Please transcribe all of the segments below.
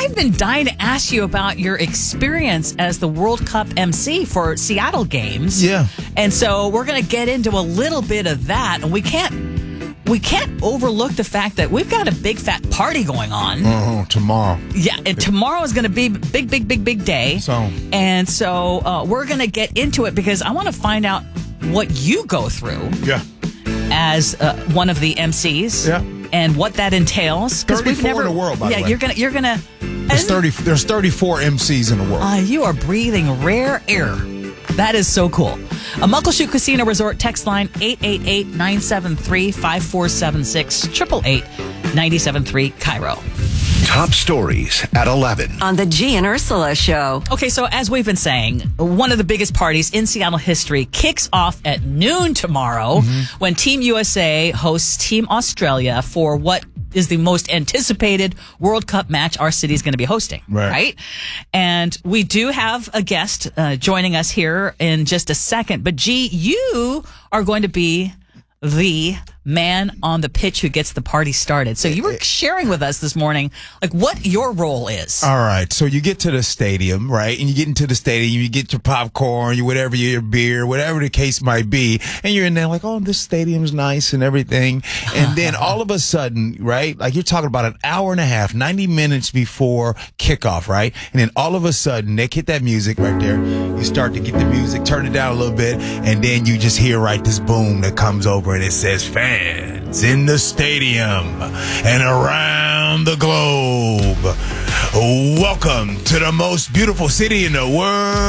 I've been dying to ask you about your experience as the World Cup MC for Seattle games. Yeah. And so we're going to get into a little bit of that. And we can't overlook the fact that we've got a big fat party going on. Tomorrow. Yeah, and tomorrow is going to be a big day. And so we're going to get into it because I want to find out what you go through. Yeah. As one of the MCs. Yeah. And what that entails. 34 in the world, by the way. You're gonna. There's 34 MCs in the world. You are breathing rare air. That is so cool. A Muckleshoot Casino Resort text line 888-973-5476 888-973 Cairo. Top stories at 11 on the G and Ursula Show. Okay, so as we've been saying, one of the biggest parties in Seattle history kicks off at noon tomorrow when Team USA hosts Team Australia for what is the most anticipated World Cup match our city is going to be hosting. Right? And we do have a guest joining us here in just a second. But G, you are going to be the man on the pitch who gets the party started. So you were sharing with us this morning, like, what your role is. All right. So you get to the stadium, right? And you get into the stadium, you get your popcorn, your beer, whatever the case might be. And you're in there like, oh, this stadium's nice and everything. And then all of a sudden, right? Like you're talking about an hour and a half, 90 minutes before kickoff, right? And then all of a sudden they hit that music right there. You start to get the music, turn it down a little bit. And then you just hear, right, this boom that comes over and it says, fans in the stadium and around the globe, welcome to the most beautiful city in the world.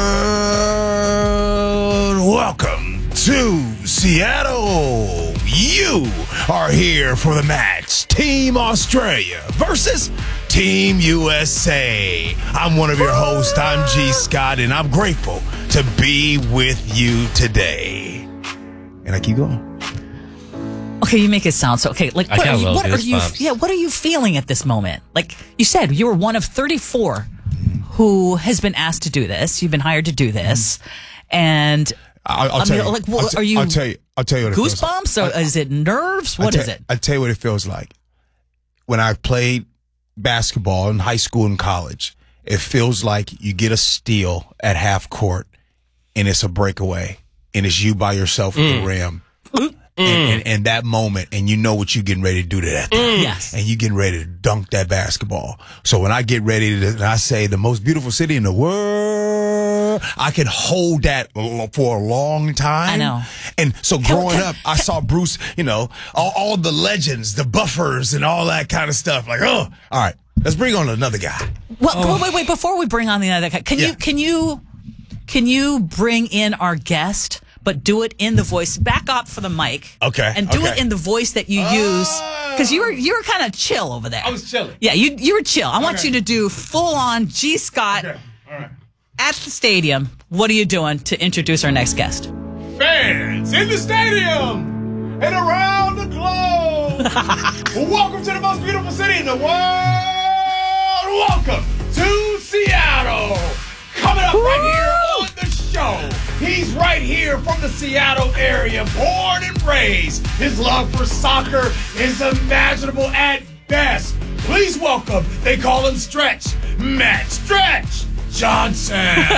Welcome to Seattle. You are here for the match. Team Australia versus Team USA. I'm one of your hosts. I'm G. Scott, and I'm grateful to be with you today. And I keep going. Okay, you make it sound so okay. Like, what are you? Yeah, what are you feeling at this moment? Like you said, you were one of 34 who has been asked to do this. You've been hired to do this, and I'll tell you. Like, are you? I'll tell you. What goosebumps? Or is it nerves? What is it? I'll tell you what it feels like. When I played basketball in high school and college, it feels like you get a steal at half court, and it's a breakaway, and it's you by yourself at the rim. And that moment, and you know what you're getting ready to do to that thing. Yes. And you getting ready to dunk that basketball. So when I get ready to, and I say the most beautiful city in the world, I can hold that for a long time. I know. And so growing up, I saw Bruce, all the legends, the buffers and all that kind of stuff. Like, all right, let's bring on another guy. Well, wait, before we bring on the other guy, can you bring in our guest? But do it in the voice. Back up for the mic. Okay. And do it in the voice that you use. Because you were kind of chill over there. I was chilling. Yeah, you were chill. I want you to do full on G. Scott Okay. All right. at the stadium. What are you doing to introduce our next guest? Fans in the stadium and around the globe. Welcome to the most beautiful city in the world. Welcome to Seattle. Coming up right here on the show. He's right here from the Seattle area, born and raised. His love for soccer is imaginable at best. Please welcome, they call him Stretch, Matt Stretch Johnson.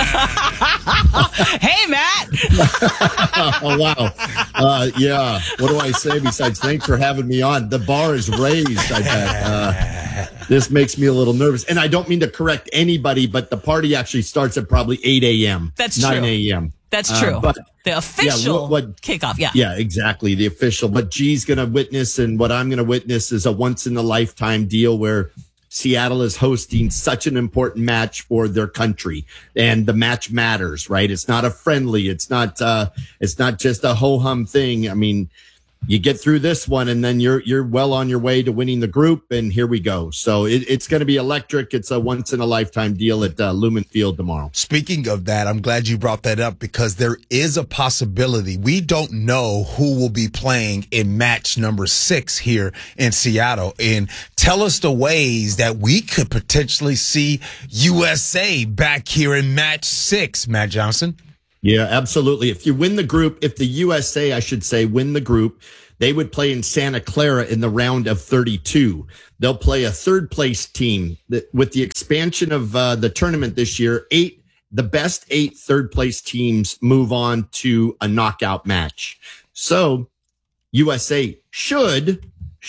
Hey, Matt. Oh, wow. Yeah. What do I say besides thanks for having me on? The bar is raised, I bet. This makes me a little nervous. And I don't mean to correct anybody, but the party actually starts at probably 8 a.m. That's 9 true. a.m. That's true. But the official kickoff, yeah. Yeah, exactly. The official. But G's going to witness, and what I'm going to witness is a once-in-a-lifetime deal where Seattle is hosting such an important match for their country, and the match matters, right? It's not a friendly. It's not just a ho-hum thing. I mean, you get through this one, and then you're well on your way to winning the group, and here we go. So it's going to be electric. It's a once-in-a-lifetime deal at Lumen Field tomorrow. Speaking of that, I'm glad you brought that up because there is a possibility. We don't know who will be playing in match number 6 here in Seattle. And tell us the ways that we could potentially see USA back here in match 6, Matt Johnson. Yeah, absolutely. If you win the group, if the USA, I should say, win the group, They would play in Santa Clara in the round of 32. They'll play a third place team. With the expansion of the tournament this year, the best 8 third place teams move on to a knockout match. So USA should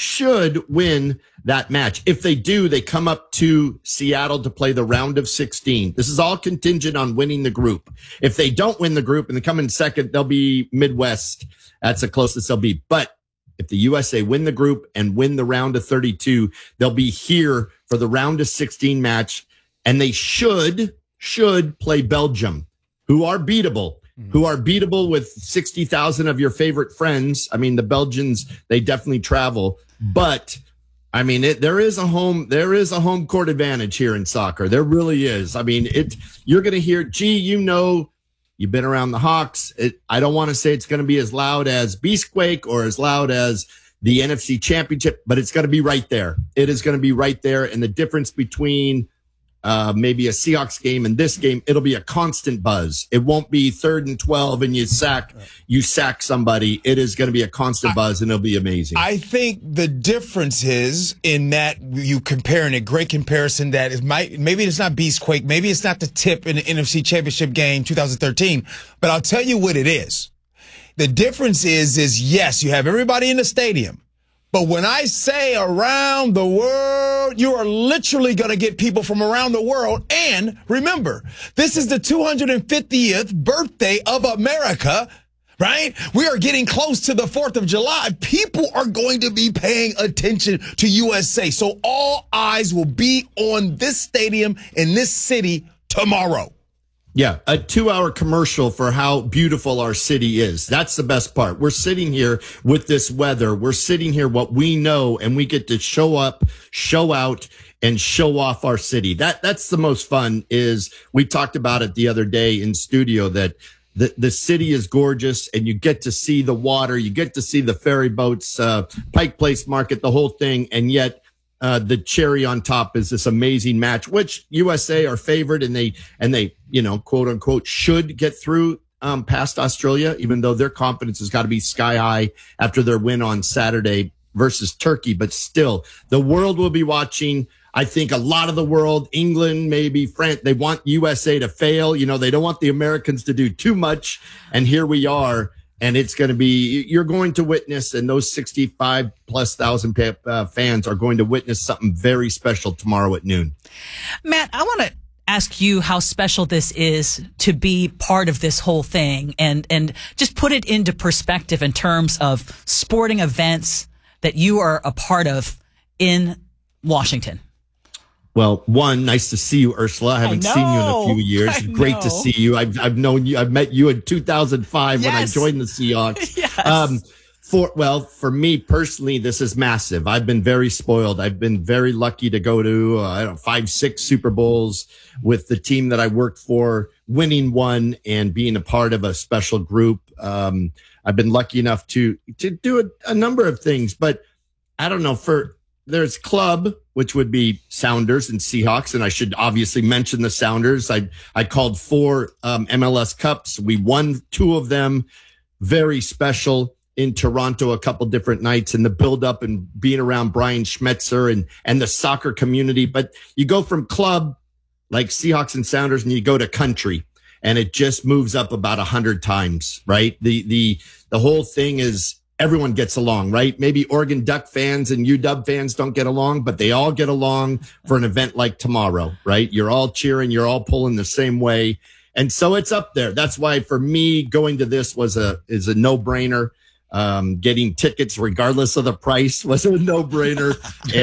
win that match. If they do, they come up to Seattle to play the round of 16. This is all contingent on winning the group. If they don't win the group and they come in second, they'll be Midwest. That's the closest they'll be. But if the USA win the group and win the round of 32, they'll be here for the round of 16 match. And they should play Belgium, who are beatable. With 60,000 of your favorite friends. I mean, the Belgians, they definitely travel, but I mean, there is a home court advantage here in soccer. There really is. I mean, you're going to hear, you've been around the Hawks. I don't want to say it's going to be as loud as Beastquake or as loud as the NFC Championship, but it's going to be right there. It is going to be right there. And the difference between maybe a Seahawks game and this game, it'll be a constant buzz. It won't be 3rd and 12 and you sack somebody. It is going to be a constant buzz, and it'll be amazing. I think the difference is in that you comparing a great comparison that is maybe it's not Beastquake, maybe it's not the tip in the NFC Championship game 2013, but I'll tell you what it is. The difference is yes, you have everybody in the stadium. But when I say around the world, you are literally going to get people from around the world. And remember, this is the 250th birthday of America, right? We are getting close to the 4th of July. People are going to be paying attention to USA. So all eyes will be on this stadium in this city tomorrow. Yeah, a 2-hour commercial for how beautiful our city is. That's the best part. We're sitting here with this weather. We're sitting here what we know, and we get to show up, show out, and show off our city. That's the most fun. Is we talked about it the other day in studio that the city is gorgeous, and you get to see the water, you get to see the ferry boats, Pike Place Market, the whole thing, and yet the cherry on top is this amazing match, which USA are favored, and they quote unquote should get through past Australia, even though their confidence has got to be sky high after their win on Saturday versus Turkey. But still, the world will be watching. I think a lot of the world, England, maybe France, they want USA to fail. They don't want the Americans to do too much. And here we are. And it's going to be, you're going to witness, and those 65,000+ fans are going to witness something very special tomorrow at noon. Matt, I want to ask you how special this is to be part of this whole thing, and just put it into perspective in terms of sporting events that you are a part of in Washington. Well, one, nice to see you, Ursula. I haven't seen you in a few years. Great to see you. I've known you. I've met you in 2005 when I joined the Seahawks. Yes. For me personally, this is massive. I've been very spoiled. I've been very lucky to go to 5-6 Super Bowls with the team that I worked for, winning one and being a part of a special group. I've been lucky enough to do a number of things, but I don't know. There's club, which would be Sounders and Seahawks, and I should obviously mention the Sounders. I called 4 MLS Cups. We won 2 of them. Very special in Toronto a couple different nights, and the build-up and being around Brian Schmetzer and the soccer community. But you go from club, like Seahawks and Sounders, and you go to country, and it just moves up about 100 times, right? The whole thing is, everyone gets along, right? Maybe Oregon Duck fans and UW fans don't get along, but they all get along for an event like tomorrow, right? You're all cheering, you're all pulling the same way. And so it's up there. That's why for me, going to this is a no-brainer. Getting tickets regardless of the price was a no-brainer.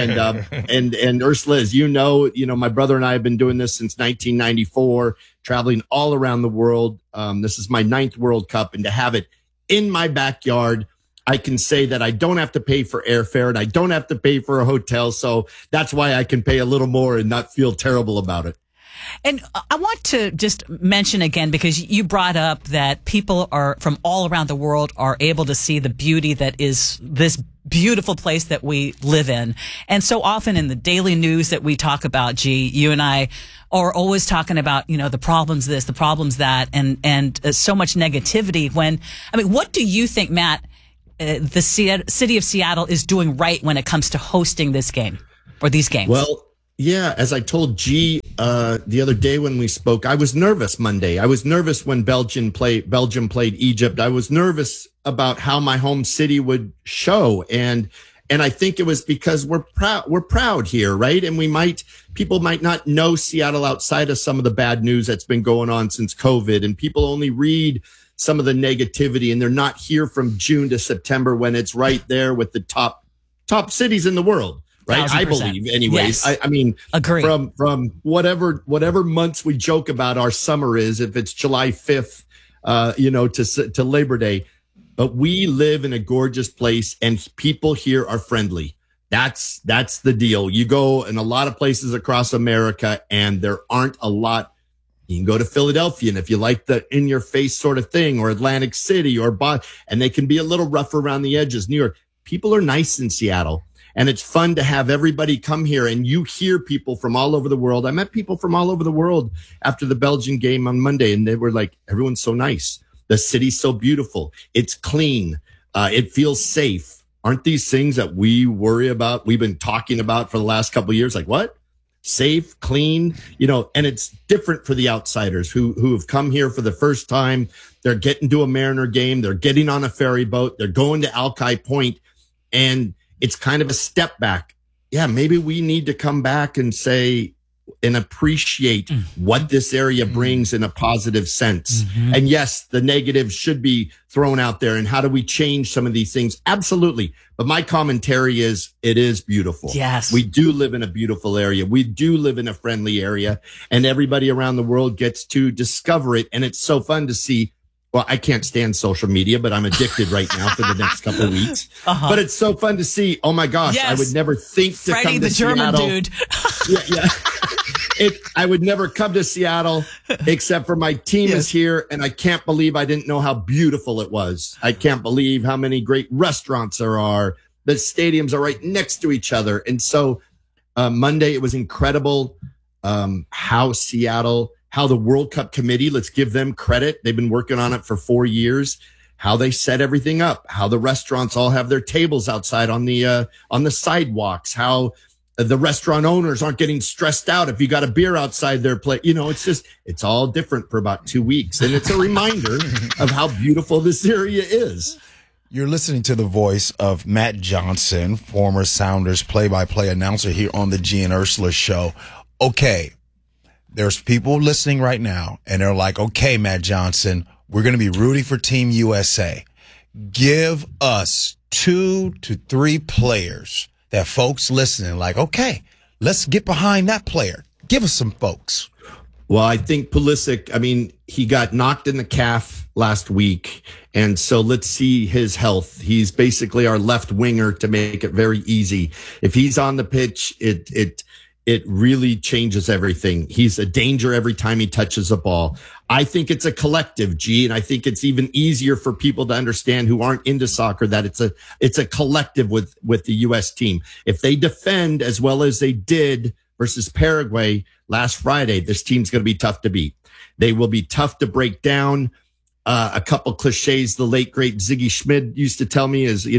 And Ursula, as you know, my brother and I have been doing this since 1994, traveling all around the world. This is my 9th World Cup, and to have it in my backyard, I can say that I don't have to pay for airfare and I don't have to pay for a hotel. So that's why I can pay a little more and not feel terrible about it. And I want to just mention again, because you brought up that people are from all around the world are able to see the beauty that is this beautiful place that we live in. And so often in the daily news that we talk about, G, you and I are always talking about, the problems this, the problems that, and so much negativity what do you think, Matt, the city of Seattle is doing right when it comes to hosting this game or these games? Well, yeah, as I told G the other day when we spoke, I was nervous Monday. I was nervous when Belgium played Egypt. I was nervous about how my home city would show, and I think it was because we're proud here, right? And people might not know Seattle outside of some of the bad news that's been going on since COVID, and people only read some of the negativity, and they're not here from June to September when it's right there with the top cities in the world. Right. 1,000%. I believe anyways. Yes. I mean, agree. From whatever months we joke about our summer is, if it's July 5th, to Labor Day, but we live in a gorgeous place and people here are friendly. That's the deal. You go in a lot of places across America and there aren't a lot. You can go to Philadelphia, and if you like the in your face sort of thing, or Atlantic City or Boston, and they can be a little rough around the edges. New York, people are nice in Seattle. And it's fun to have everybody come here, and you hear people from all over the world. I met people from all over the world after the Belgian game on Monday, and they were like, everyone's so nice. The city's so beautiful. It's clean. It feels safe. Aren't these things that we worry about? We've been talking about for the last couple of years. Like what? Safe, clean, and it's different for the outsiders who have come here for the first time. They're getting to a Mariner game. They're getting on a ferry boat. They're going to Alki Point, and it's kind of a step back. Yeah, maybe we need to come back and say and appreciate what this area brings in a positive sense. Mm-hmm. And yes, the negatives should be thrown out there. And how do we change some of these things? Absolutely. But my commentary is it is beautiful. Yes. We do live in a beautiful area. We do live in a friendly area, and everybody around the world gets to discover it. And it's so fun to see. Well, I can't stand social media, but I'm addicted right now for the next couple of weeks. Uh-huh. But it's so fun to see. Oh my gosh, yes. I would never think to Freddie, come to Seattle. Freddie the German dude. Yeah. I would never come to Seattle except for my team is here, and I can't believe I didn't know how beautiful it was. I can't believe how many great restaurants there are. The stadiums are right next to each other. And so Monday, it was incredible how the World Cup committee, let's give them credit. They've been working on it for 4 years, how they set everything up, how the restaurants all have their tables outside on the sidewalks, how the restaurant owners aren't getting stressed out if you got a beer outside their place. It's all different for about 2 weeks. And it's a reminder of how beautiful this area is. You're listening to the voice of Matt Johnson, former Sounders play-by-play announcer here on the G and Ursula show. Okay. There's people listening right now, and they're like, okay, Matt Johnson, we're going to be rooting for Team USA. Give us 2 to 3 players that folks listening like, okay, let's get behind that player. Give us some folks. Well, I think Pulisic, he got knocked in the calf last week, and so let's see his health. He's basically our left winger to make it very easy. If he's on the pitch, it really changes everything. He's a danger every time he touches a ball. I think it's a collective, G, and I think it's even easier for people to understand who aren't into soccer that it's a collective with the U.S. team. If they defend as well as they did versus Paraguay last Friday, this team's going to be tough to beat. They will be tough to break down. A couple cliches the late, great Ziggy Schmid used to tell me is,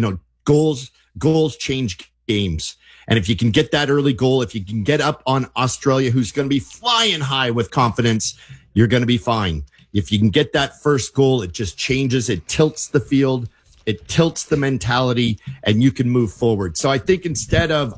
goals change games. And if you can get that early goal, if you can get up on Australia, who's going to be flying high with confidence, you're going to be fine. If you can get that first goal, it just changes. It tilts the field. It tilts the mentality, and you can move forward. So I think instead of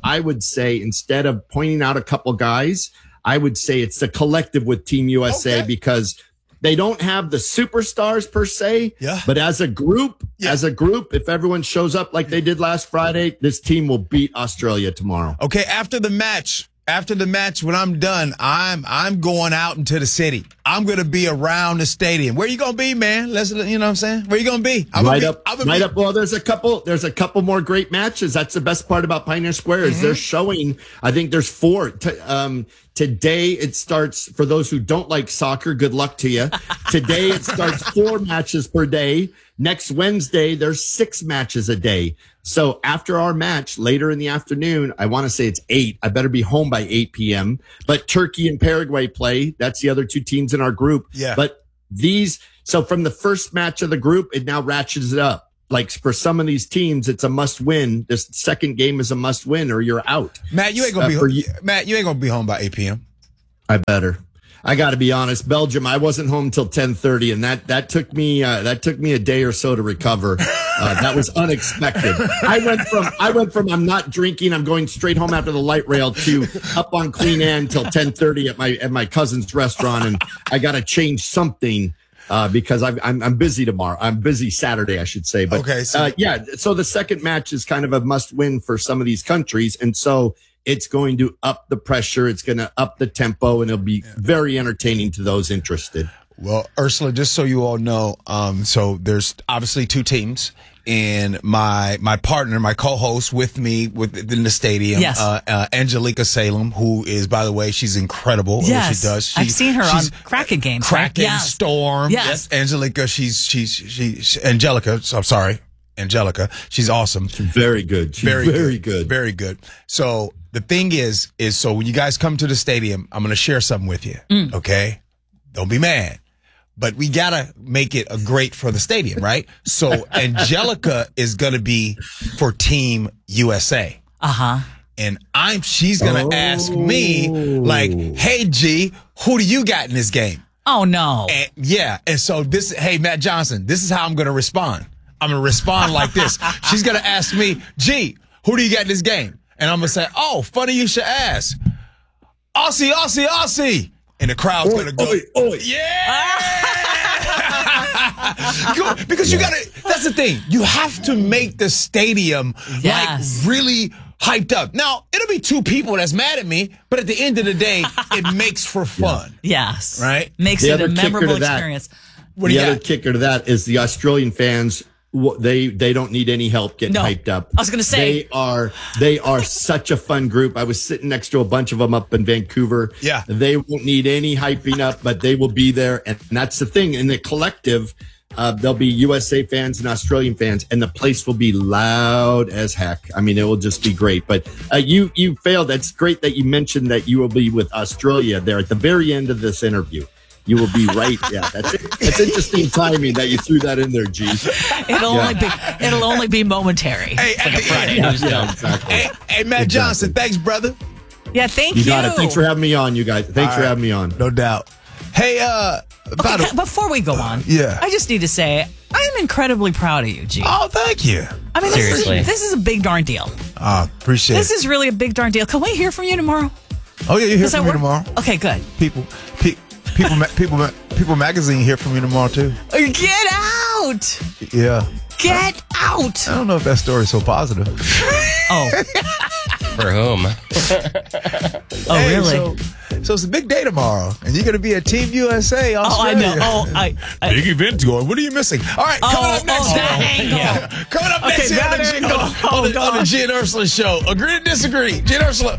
pointing out a couple guys, I would say it's a collective with Team USA because they don't have the superstars per se, but as a group, if everyone shows up like they did last Friday, this team will beat Australia tomorrow. Okay, after the match, when I'm done, I'm going out into the city. I'm going to be around the stadium. Where you going to be, man? You know what I'm saying? Where you going to be? Right up. Well, there's a couple more great matches. That's the best part about Pioneer Square is they're showing, I think there's 4. Today it starts, for those who don't like soccer, good luck to you. Today it starts 4 matches per day. Next Wednesday, there's 6 matches a day. So after our match later in the afternoon, I want to say it's 8. I better be home by 8 p.m. But Turkey and Paraguay play. That's the other 2 teams in our group. Yeah. But so from the first match of the group, it now ratchets it up. like for some of these teams, it's a must win. This second game is a must win or you're out. Matt, you ain't gonna Matt, you ain't gonna be home by 8 p.m. I better. I got to be honest. Belgium, I wasn't home till 10:30, and that took me a day or so to recover. That was unexpected. I went from I'm not drinking, I'm going straight home after the light rail to up on Queen Anne till 10:30 at my cousin's restaurant, and I got to change something. Because I'm busy tomorrow. I'm busy Saturday, I should say. But okay, so the second match is kind of a must win for some of these countries. And so it's going to up the pressure. It's going to up the tempo, and it'll be very entertaining to those interested. Well, Ursula, just so you all know, so there's obviously two teams. And my partner, my co-host with me in the stadium, yes. Angelica Salem, who is, by the way, she's incredible. Yes. What she does. I've seen her on Kraken games. Kraken, yes. Storm. Yes. Angelica, she's Angelica. I'm sorry. Angelica. She's awesome. Very good. She's very good. Very good. So the thing is so when you guys come to the stadium, I'm going to share something with you. Okay? Don't be mad. But we gotta make it a great for the stadium, right? So Angelica is gonna be for Team USA. And she's gonna ask me, like, hey G, who do you got in this game? Oh no. And so hey Matt Johnson, this is how I'm gonna respond. I'm gonna respond like this. She's gonna ask me, G, who do you got in this game? And I'm gonna say, oh, funny you should ask. Aussie, Aussie, Aussie. And the crowd's going to go, yeah! Because you got to, that's the thing. You have to make the stadium like really hyped up. Now, it'll be two people that's mad at me, but at the end of the day, it makes for fun. Yes. Right? Makes it a memorable experience. The other kicker to that is the Australian fans. They don't need any help getting hyped up. I was going to say they are such a fun group. I was sitting next to a bunch of them up in Vancouver. Yeah, they won't need any hyping up, but they will be there, and that's the thing. In the collective, there'll be USA fans and Australian fans, and the place will be loud as heck. I mean, it will just be great. But you failed. That's great that you mentioned that you will be with Australia there at the very end of this interview. You will be right. Yeah, that's interesting timing that you threw that in there, G. It'll only be momentary. Hey, like a Friday news exactly. Hey, Matt Johnson, thanks, brother. Yeah, thank you. You got it. Thanks for having me on, you guys. Thanks for having me on. No doubt. Hey, before we go on, I just need to say I am incredibly proud of you, G. Oh, thank you. I mean, seriously, this is a big darn deal. Appreciate it. This is really a big darn deal. Can we hear from you tomorrow? Oh yeah, you hear from me tomorrow. Okay, good. People magazine hear from you tomorrow too. Get out! Yeah. Get out! I don't know if that story's so positive. Oh. For whom? Oh, really? So it's a big day tomorrow, and you're going to be at Team USA Australia. Oh, I know. Big event going. What are you missing? All right, coming up next. Coming up next on the G and Ursula show. Agree to disagree. G and Ursula.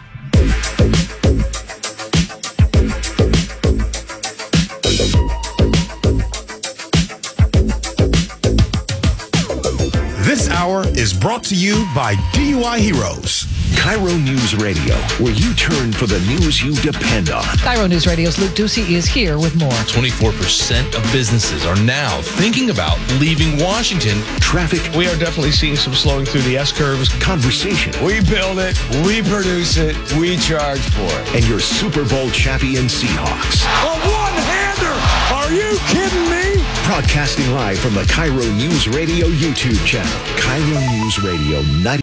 This hour is brought to you by DUI Heroes. Cairo News Radio, where you turn for the news you depend on. Cairo News Radio's Luke Ducey is here with more. 24% of businesses are now thinking about leaving Washington. Traffic. We are definitely seeing some slowing through the S-curves. Conversation. We build it, we produce it, we charge for it. And your Super Bowl champion Seahawks. A one-hander! Are you kidding me? Broadcasting live from the Cairo News Radio YouTube channel. Cairo News Radio 90.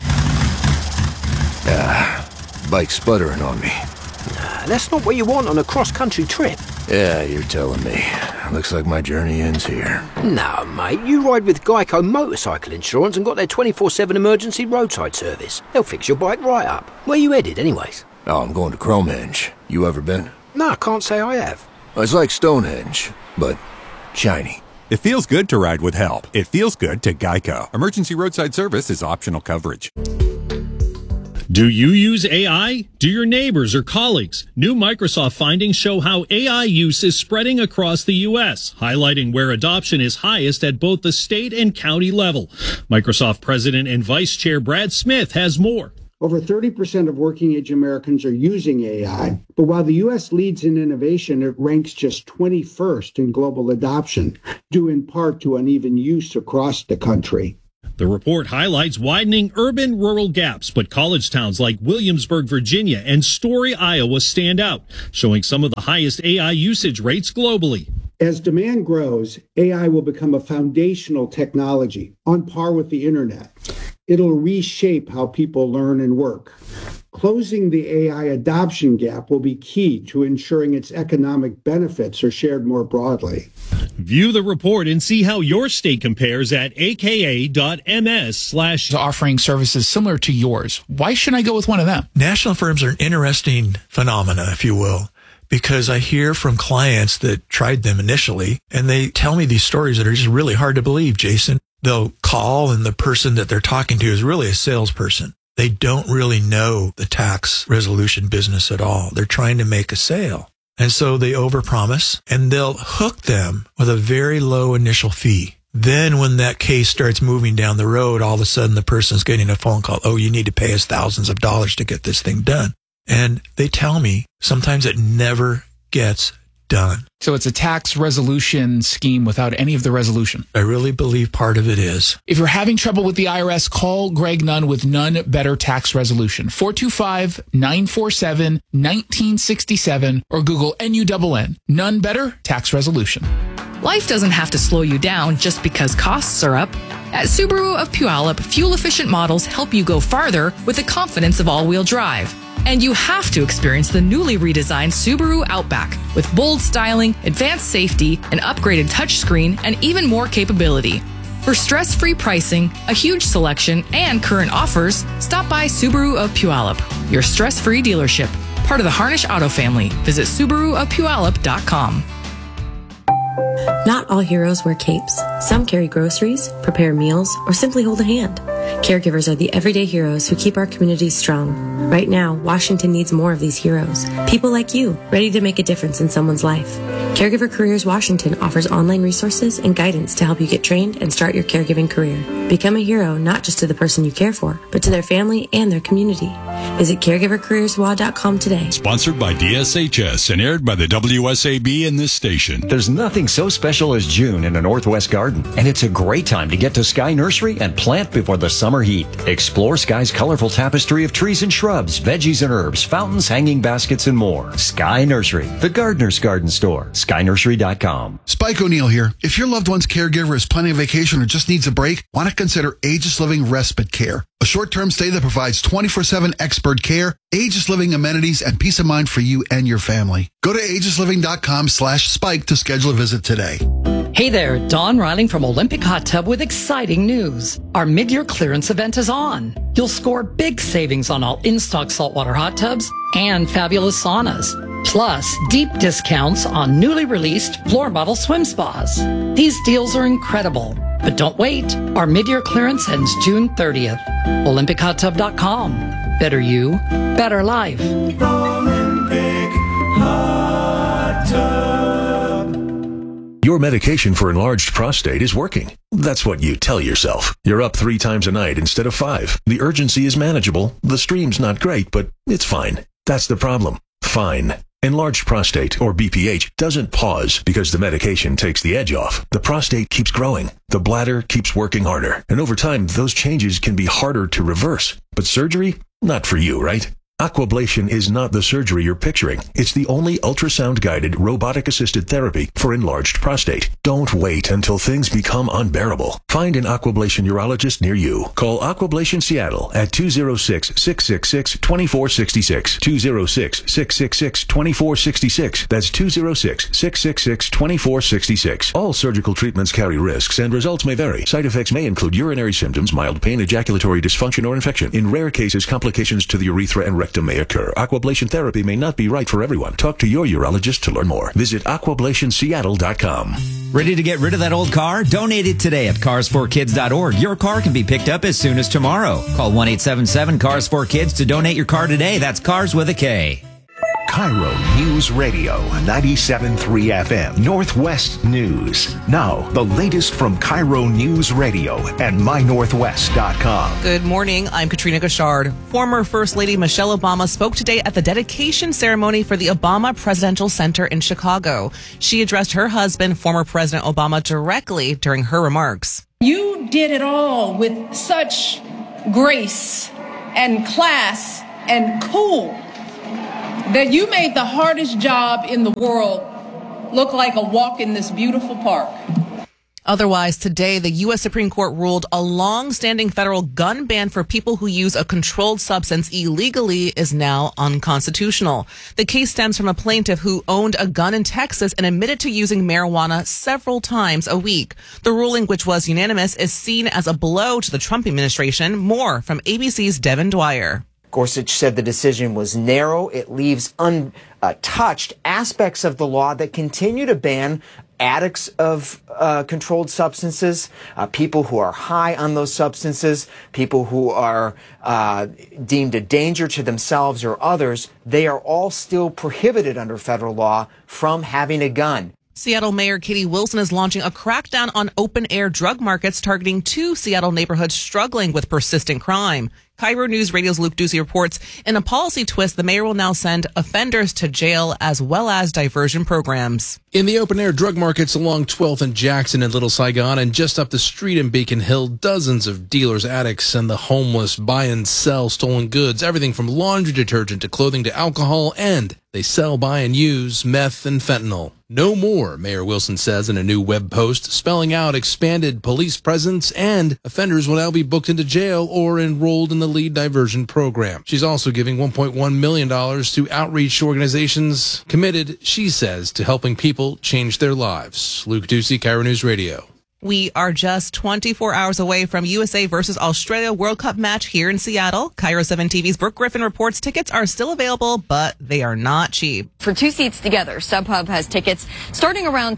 Bike sputtering on me. Nah, that's not what you want on a cross-country trip. Yeah, you're telling me. Looks like my journey ends here. No, mate, you ride with Geico Motorcycle Insurance and got their 24/7 emergency roadside service. They'll fix your bike right up. Where you headed, anyways? Oh, I'm going to Cromehenge. You ever been? No, I can't say I have. It's like Stonehenge, but shiny. It feels good to ride with help. It feels good to Geico. Emergency roadside service is optional coverage. Do you use AI? Do your neighbors or colleagues? New Microsoft findings show how AI use is spreading across the U.S., highlighting where adoption is highest at both the state and county level. Microsoft President and Vice Chair Brad Smith has more. Over 30% of working-age Americans are using AI, but while the U.S. leads in innovation, it ranks just 21st in global adoption, due in part to uneven use across the country. The report highlights widening urban-rural gaps, but college towns like Williamsburg, Virginia, and Story, Iowa stand out, showing some of the highest AI usage rates globally. As demand grows, AI will become a foundational technology, on par with the internet. It'll reshape how people learn and work. Closing the AI adoption gap will be key to ensuring its economic benefits are shared more broadly. View the report and see how your state compares at aka.ms/ offering services similar to yours. Why shouldn't I go with one of them? National firms are an interesting phenomena, if you will, because I hear from clients that tried them initially, and they tell me these stories that are just really hard to believe, Jason. They'll call, and the person that they're talking to is really a salesperson. They don't really know the tax resolution business at all. They're trying to make a sale. And so they overpromise, and they'll hook them with a very low initial fee. Then when that case starts moving down the road, all of a sudden the person's getting a phone call. Oh, you need to pay us thousands of dollars to get this thing done. And they tell me sometimes it never gets done. So it's a tax resolution scheme without any of the resolution. I really believe part of it is. If you're having trouble with the IRS, call Greg Nunn with Nunn Better Tax Resolution. 425-947-1967 or Google NUNN. Nunn Better Tax Resolution. Life doesn't have to slow you down just because costs are up. At Subaru of Puyallup, fuel-efficient models help you go farther with the confidence of all-wheel drive. And you have to experience the newly redesigned Subaru Outback with bold styling, advanced safety, an upgraded touchscreen, and even more capability. For stress-free pricing, a huge selection, and current offers, stop by Subaru of Puyallup, your stress-free dealership. Part of the Harnish Auto family. Visit SubaruofPuyallup.com. Not all heroes wear capes. Some carry groceries, prepare meals, or simply hold a hand. Caregivers are the everyday heroes who keep our communities strong. Right now, Washington needs more of these heroes. People like you, ready to make a difference in someone's life. Caregiver Careers Washington offers online resources and guidance to help you get trained and start your caregiving career. Become a hero not just to the person you care for, but to their family and their community. Visit caregivercareerswa.com today. Sponsored by DSHS and aired by the WSAB in this station. There's nothing so special as June in a Northwest garden, and it's a great time to get to Sky Nursery and plant before the summer heat. Explore Sky's colorful tapestry of trees and shrubs, veggies and herbs, fountains, hanging baskets, and more. Sky Nursery, the gardener's garden store. SkyNursery.com. Spike O'Neill here. If your loved one's caregiver is planning a vacation or just needs a break, why not consider Aegis Living Respite Care? A short-term stay that provides 24/7 expert care, Aegis Living amenities, and peace of mind for you and your family. Go to aegisliving.com/spike to schedule a visit today. Hey there, Dawn Riling from Olympic Hot Tub with exciting news. Our mid-year clearance event is on. You'll score big savings on all in-stock saltwater hot tubs and fabulous saunas. Plus, deep discounts on newly released floor model swim spas. These deals are incredible. But don't wait. Our mid-year clearance ends June 30th. OlympicHotTub.com. Better you, better life. Olympic Hot Tub. Your medication for enlarged prostate is working. That's what you tell yourself. You're up 3 times a night instead of 5. The urgency is manageable. The stream's not great, but it's fine. That's the problem. Fine. Enlarged prostate, or BPH, doesn't pause because the medication takes the edge off. The prostate keeps growing. The bladder keeps working harder. And over time, those changes can be harder to reverse. But surgery? Not for you, right? Aquablation is not the surgery you're picturing. It's the only ultrasound-guided, robotic-assisted therapy for enlarged prostate. Don't wait until things become unbearable. Find an Aquablation urologist near you. Call Aquablation Seattle at 206-666-2466. 206-666-2466. That's 206-666-2466. All surgical treatments carry risks and results may vary. Side effects may include urinary symptoms, mild pain, ejaculatory dysfunction, or infection. In rare cases, complications to the urethra and rectum may occur. Aquablation therapy may not be right for everyone. Talk to your urologist to learn more. Visit aquablationseattle.com. Ready to get rid of that old car? Donate it today at carsforkids.org. Your car can be picked up as soon as tomorrow. Call 1-877-CARS4KIDS to donate your car today. That's Cars with a K. Cairo News Radio, 97.3 FM, Northwest News. Now, the latest from Cairo News Radio and mynorthwest.com. Good morning. I'm Katrina Gashard. Former First Lady Michelle Obama spoke today at the dedication ceremony for the Obama Presidential Center in Chicago. She addressed her husband, former President Obama, directly during her remarks. You did it all with such grace and class and cool that you made the hardest job in the world look like a walk in this beautiful park. Otherwise, today, the U.S. Supreme Court ruled a long-standing federal gun ban for people who use a controlled substance illegally is now unconstitutional. The case stems from a plaintiff who owned a gun in Texas and admitted to using marijuana several times a week. The ruling, which was unanimous, is seen as a blow to the Trump administration. More from ABC's Devin Dwyer. Gorsuch said the decision was narrow. It leaves untouched aspects of the law that continue to ban addicts of controlled substances, people who are high on those substances, people who are deemed a danger to themselves or others. They are all still prohibited under federal law from having a gun. Seattle Mayor Katie Wilson is launching a crackdown on open-air drug markets targeting 2 Seattle neighborhoods struggling with persistent crime. Cairo News Radio's Luke Ducey reports, in a policy twist, the mayor will now send offenders to jail as well as diversion programs. In the open-air drug markets along 12th and Jackson in Little Saigon and just up the street in Beacon Hill, dozens of dealers, addicts, and the homeless buy and sell stolen goods, everything from laundry detergent to clothing to alcohol, and they sell, buy, and use meth and fentanyl. No more, Mayor Wilson says in a new web post, spelling out expanded police presence, and offenders will now be booked into jail or enrolled in the lead diversion program. She's also giving $1.1 million to outreach organizations committed, she says, to helping people change their lives. Luke Ducey, Cairo News Radio. We are just 24 hours away from USA versus Australia World Cup match here in Seattle. Cairo 7 TV's Brooke Griffin reports tickets are still available, but they are not cheap. For 2 seats together, StubHub has tickets starting around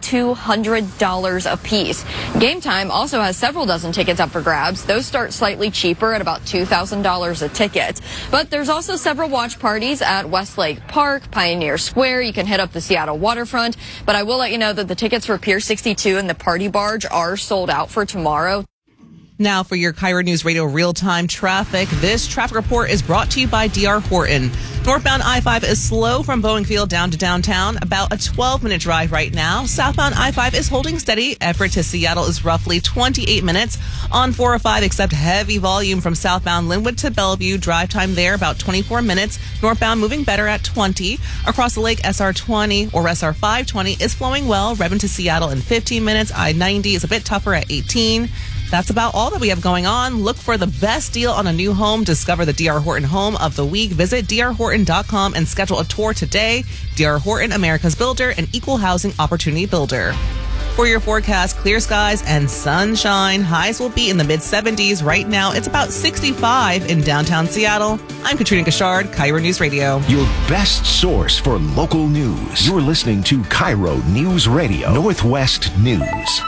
$2,200 a piece. Game Time also has several dozen tickets up for grabs. Those start slightly cheaper at about $2,000 a ticket. But there's also several watch parties at Westlake Park, Pioneer Square. You can hit up the Seattle waterfront. But I will let you know that the tickets for Pier 62 and the Party Bar are sold out for tomorrow. Now for your Cairo News Radio real-time traffic. This traffic report is brought to you by D.R. Horton. Northbound I-5 is slow from Boeing Field down to downtown, about a 12-minute drive right now. Southbound I-5 is holding steady. Everett to Seattle is roughly 28 minutes. On 405, except heavy volume from southbound Linwood to Bellevue. Drive time there about 24 minutes. Northbound moving better at 20. Across the lake, SR 20 or SR 520 is flowing well. Redmond to Seattle in 15 minutes. I-90 is a bit tougher at 18. That's about all that we have going on. Look for the best deal on a new home. Discover the D.R. Horton Home of the Week. Visit drhorton.com and schedule a tour today. D.R. Horton, America's builder and equal housing opportunity builder. For your forecast, clear skies and sunshine. Highs will be in the mid-70s. Right now, it's about 65 in downtown Seattle. I'm Katrina Gashard, Cairo News Radio. Your best source for local news. You're listening to Cairo News Radio, Northwest News.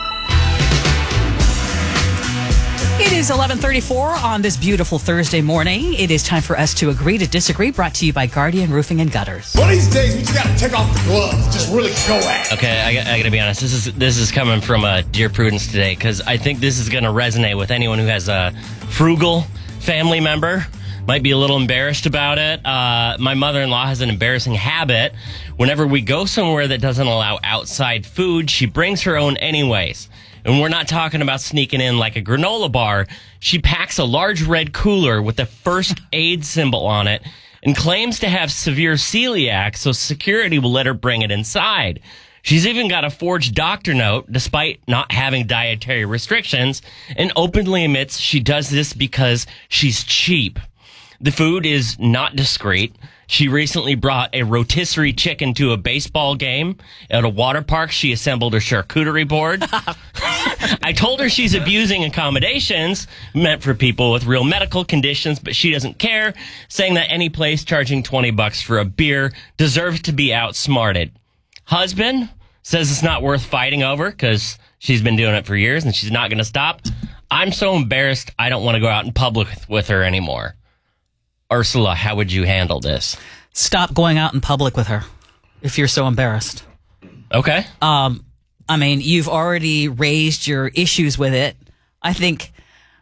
It is 11:34 on this beautiful Thursday morning. It is time for us to agree to disagree, brought to you by Guardian Roofing and Gutters. One of these days, we just got to take off the gloves. Just really go at it. Okay, I got to be honest. This is coming from Dear Prudence today, because I think this is going to resonate with anyone who has a frugal family member. Might be a little embarrassed about it. My mother-in-law has an embarrassing habit. Whenever we go somewhere that doesn't allow outside food, she brings her own anyways. And we're not talking about sneaking in like a granola bar. She packs a large red cooler with the first aid symbol on it and claims to have severe celiac, so security will let her bring it inside. She's even got a forged doctor note, despite not having dietary restrictions, and openly admits she does this because she's cheap. The food is not discreet. She recently brought a rotisserie chicken to a baseball game. At a water park, she assembled a charcuterie board. I told her she's abusing accommodations meant for people with real medical conditions, but she doesn't care, saying that any place charging $20 for a beer deserves to be outsmarted. Husband says it's not worth fighting over because she's been doing it for years and she's not going to stop. I'm so embarrassed I don't want to go out in public with her anymore. Ursula, how would you handle this? stop going out in public with her if you're so embarrassed. Okay. I mean, you've already raised your issues with it. I think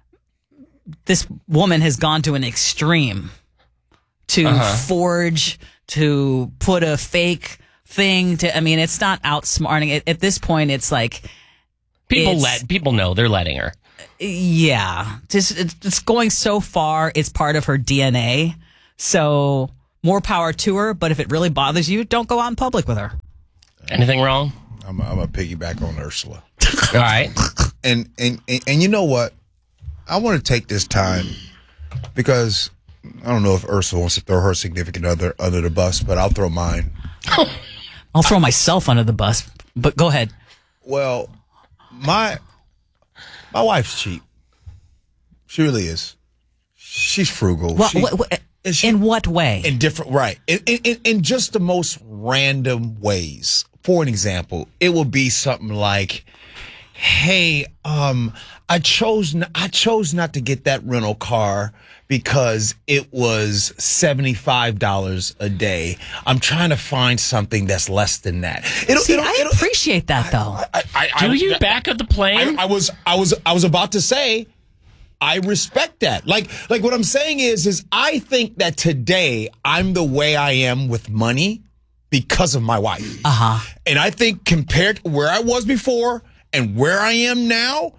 this woman has gone to an extreme to forge, to put a fake thing to, I mean, it's not outsmarting. At this point, it's like... People know they're letting her. Yeah. It's going so far. It's part of her DNA. So more power to her. But if it really bothers you, don't go out in public with her. Anything wrong? I'm a piggyback on Ursula. All right. And you know what? I want to take this time because I don't know if Ursula wants to throw her significant other under the bus, but I'll throw mine. I'll throw myself under the bus, but go ahead. Well, my wife's cheap. She really is. She's frugal. In what way? In different, right. In just the most random ways. For an example, it will be something like, hey, I chose not to get that rental car because it was $75 a day. I'm trying to find something that's less than that. I appreciate that though. Do you back up the plane? I was about to say, I respect that. Like what I'm saying is I think that today I'm the way I am with money because of my wife. And I think compared to where I was before and where I am now,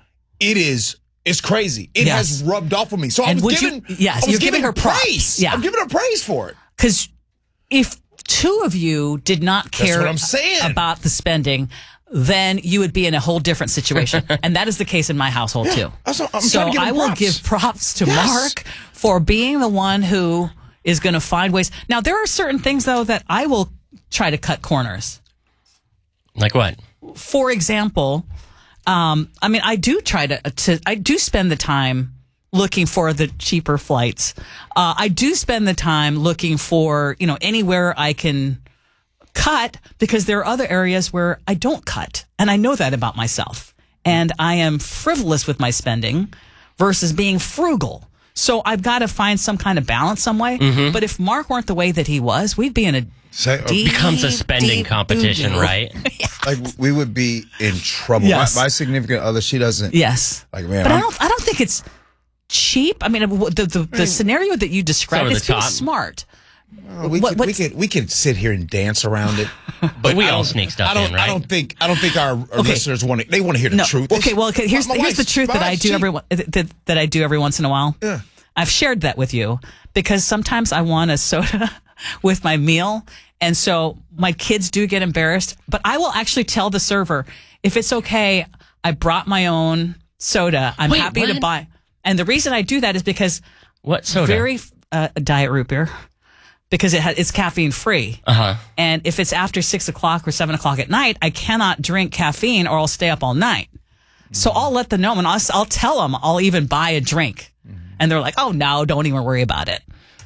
it's crazy. It has rubbed off on me. So I was giving her praise. Yeah. I'm giving her praise for it. Because if two of you did not care about the spending, then you would be in a whole different situation. And that is the case in my household too. So I will give props to Mark for being the one who is going to find ways. Now, there are certain things though that I will try to cut corners. Like what? For example, I mean, I do try I do spend the time looking for the cheaper flights. I do spend the time looking for, anywhere I can cut, because there are other areas where I don't cut. And I know that about myself. And I am frivolous with my spending versus being frugal. So I've got to find some kind of balance some way. Mm-hmm. But if Mark weren't the way that he was, we'd be in a becomes a spending competition, right? Like we would be in trouble. Yes. My significant other, she doesn't. Yes. Like, man, but I don't think it's cheap. I mean, the scenario that you described is pretty smart. We could sit here and dance around it, but we all sneak stuff in, right? I don't think our listeners want to hear the truth. Okay, well, here's the truth that I do that I do every once in a while. Yeah. I've shared that with you because sometimes I want a soda with my meal, and so my kids do get embarrassed. But I will actually tell the server, if it's okay, I brought my own soda. I'm happy to buy. And the reason I do that is because what soda? Very diet root beer. Because it's caffeine free. And if it's after 6 o'clock or 7 o'clock at night, I cannot drink caffeine or I'll stay up all night. So I'll let them know, and I'll tell them I'll even buy a drink. And they're like, oh, no, don't even worry about it.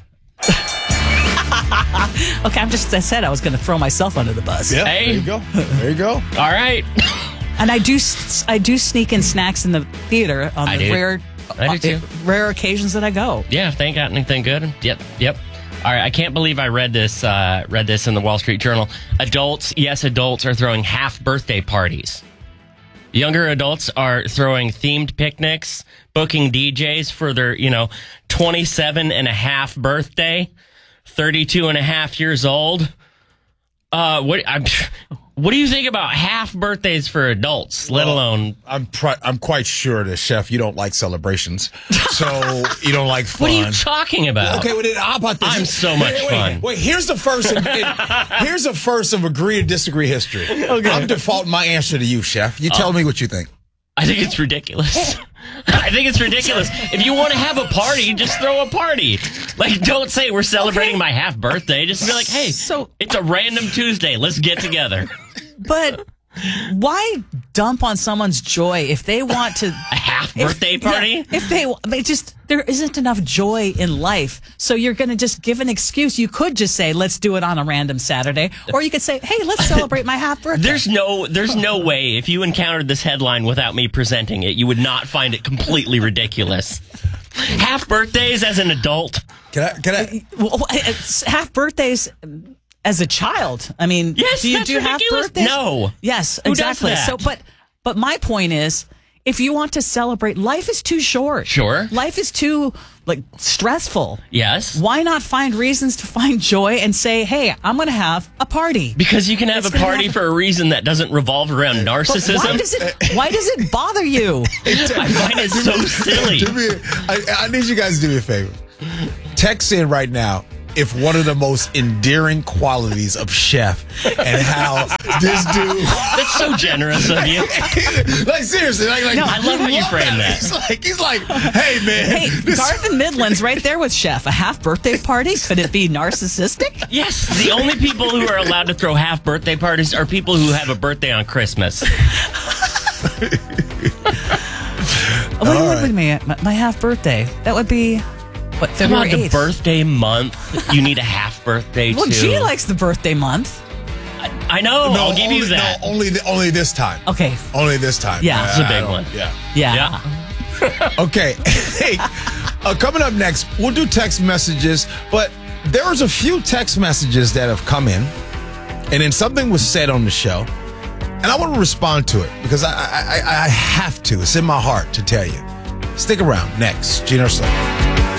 Okay, I said I was going to throw myself under the bus. Yeah, hey. There you go. All right. And I do sneak in snacks in the theater on rare occasions that I go. Yeah, if they ain't got anything good. Yep. All right, I can't believe I read this in the Wall Street Journal. Adults are throwing half birthday parties. Younger adults are throwing themed picnics, booking DJs for their, 27 and a half birthday, 32 and a half years old. What do you think about half birthdays for adults, let alone... I'm quite sure that, Chef, you don't like celebrations, so you don't like fun. What are you talking about? Okay, well, then how about this? I'm so much fun. Wait, here's the first of agree or disagree history. Okay. I'm defaulting my answer to you, Chef. You tell me what you think. I think it's ridiculous. If you want to have a party, just throw a party. Like, don't say we're celebrating my half birthday. Just be like, hey, it's a random Tuesday. Let's get together. But why dump on someone's joy if they want to... A half birthday party? Yeah, there isn't enough joy in life. So you're going to just give an excuse. You could just say, let's do it on a random Saturday. Or you could say, hey, let's celebrate my half birthday. There's no way, if you encountered this headline without me presenting it, you would not find it completely ridiculous. Half birthdays as an adult. Can I? Well, it's half birthdays as a child. I mean, Yes, do you that's do half ridiculous. birthdays? No. Yes, Who does exactly. that? But my point is, if you want to celebrate, life is too short. Sure. Life is too stressful. Yes. Why not find reasons to find joy and say, hey, I'm going to have a party? Because you can have a party for a reason that doesn't revolve around narcissism. But why does it bother you? I find it so silly. I need you guys to do me a favor. Text in right now if one of the most endearing qualities of Chef and how this dude. That's so generous of you. Like seriously, No, I love how you frame that. He's like, hey man. Hey, Garth and Midland's right there with Chef. A half birthday party? Could it be narcissistic? Yes, the only people who are allowed to throw half birthday parties are people who have a birthday on Christmas. What would be my half birthday? That would be what, February 8th? The birthday month. You need a half birthday too. Well, G likes the birthday month. I know. No, I'll give you that. No, only this time. Okay. Only this time. Yeah. It's a big one. Yeah. Okay. Hey, coming up next, we'll do text messages, but there was a few text messages that have come in, and then something was said on the show, and I want to respond to it because I have to. It's in my heart to tell you. Stick around. Next, Gene Ursula.